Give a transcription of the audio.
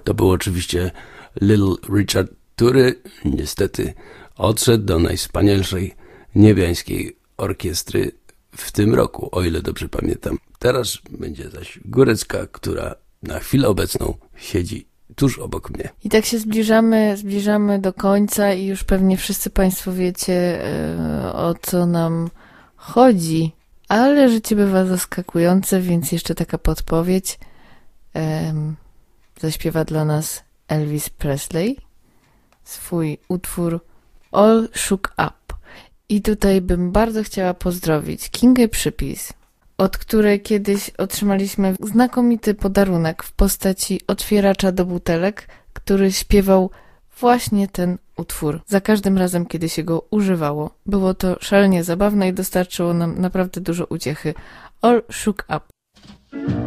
To był oczywiście Little Richard, który niestety odszedł do najwspanialszej niebiańskiej orkiestry w tym roku, o ile dobrze pamiętam. Teraz będzie zaś Górecka, która na chwilę obecną siedzi tuż obok mnie. I tak się zbliżamy do końca i już pewnie wszyscy Państwo wiecie, o co nam chodzi, ale życie bywa zaskakujące, więc jeszcze taka podpowiedź. Zaśpiewa dla nas Elvis Presley swój utwór All Shook Up. I tutaj bym bardzo chciała pozdrowić Kingę Przypis, od której kiedyś otrzymaliśmy znakomity podarunek w postaci otwieracza do butelek, który śpiewał właśnie ten utwór. Za każdym razem, kiedy się go używało. Było to szalenie zabawne i dostarczyło nam naprawdę dużo uciechy. All Shook Up.